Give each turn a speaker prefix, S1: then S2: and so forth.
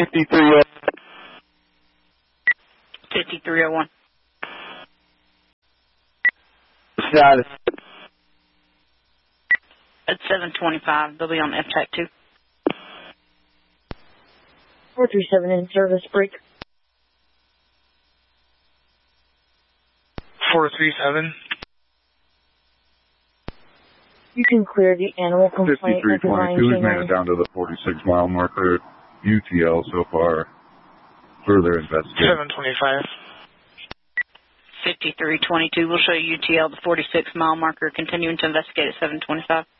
S1: 5301.
S2: Status.
S1: At 725, they'll be on FTAC 2.
S3: 437 in service, break.
S4: 437.
S3: You can clear the animal complaint.
S5: 5322 has made it down to the 46-mile marker. UTL so far. Further investigation.
S4: 725.
S1: 5322, we'll show you UTL, the 46-mile marker, continuing to investigate at 725.